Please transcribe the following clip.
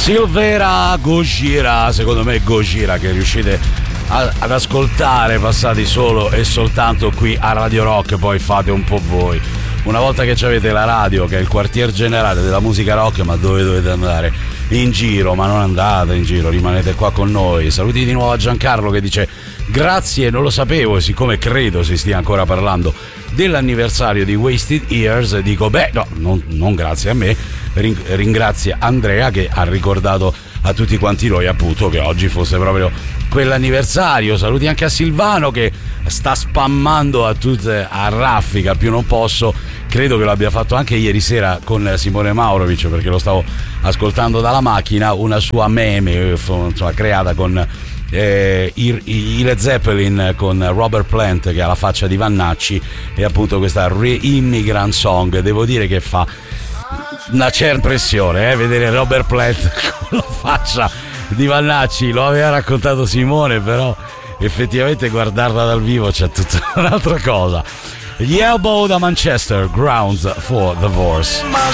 Silvera Gojira, secondo me Gojira, che riuscite ad ascoltare passati solo e soltanto qui a Radio Rock, poi fate un po' voi. Una volta che avete la radio, che è il quartier generale della musica rock, ma dove dovete andare? In giro, ma non andate in giro, rimanete qua con noi. Saluti di nuovo a Giancarlo che dice grazie, non lo sapevo, siccome credo si stia ancora parlando dell'anniversario di Wasted Years, dico beh no, non grazie a me, ringrazia Andrea che ha ricordato a tutti quanti noi appunto che oggi fosse proprio quell'anniversario. Saluti anche a Silvano che sta spammando a raffica più non posso, credo che lo abbia fatto anche ieri sera con Simone Maurovic, perché lo stavo ascoltando dalla macchina, una sua meme insomma, creata con i Led Zeppelin con Robert Plant che ha la faccia di Vannacci, e appunto questa Re-Immigrant Song. Devo dire che fa una certa impressione vedere Robert Plant con la faccia di Vannacci. Lo aveva raccontato Simone, però effettivamente guardarla dal vivo c'è tutta un'altra cosa. Gli Elbow da Manchester, Grounds for Divorce.